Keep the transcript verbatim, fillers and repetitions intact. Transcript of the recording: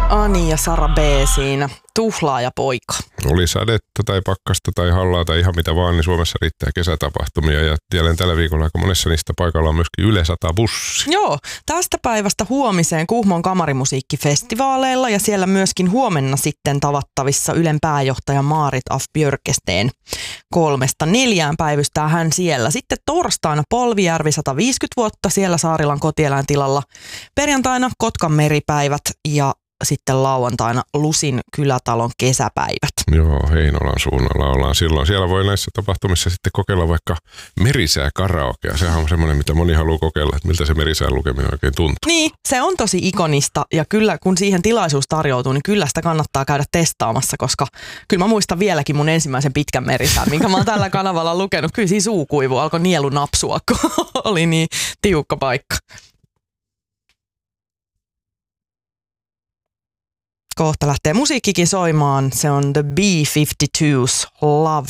Ani ja Sara B siinä. Tuhlaaja poika. Oli sadetta tai pakkasta tai hallaa tai ihan mitä vaan, niin Suomessa riittää kesätapahtumia. Ja tiedän tällä viikolla aika monessa niistä paikalla on myöskin Yle sata bussi. Joo, tästä päivästä huomiseen Kuhmon kamarimusiikkifestivaaleilla ja siellä myöskin huomenna sitten tavattavissa Ylen pääjohtaja Maarit af Björkesteen. Kolmesta neljään päivystää hän siellä. Sitten torstaina Polvijärvi sata viisikymmentä vuotta siellä Saarilan kotieläintilalla. Perjantaina Kotkan meripäivät ja sitten lauantaina Lusin kylätalon kesäpäivät. Joo, Heinolan suunnalla ollaan silloin. Siellä voi näissä tapahtumissa sitten kokeilla vaikka merisää karaokea. Sehän on semmoinen, mitä moni haluaa kokeilla, että miltä se merisään lukeminen oikein tuntuu. Niin, se on tosi ikonista ja kyllä kun siihen tilaisuus tarjoutuu, niin kyllä sitä kannattaa käydä testaamassa, koska kyllä mä muistan vieläkin mun ensimmäisen pitkän merisään, minkä mä oon tällä kanavalla lukenut. Kyllä siinä suu kuivui, alkoi nielu napsua, kun oli niin tiukka paikka. Kohta lähtee musiikkikin soimaan. Se on The B viisikymmentäkaksi Love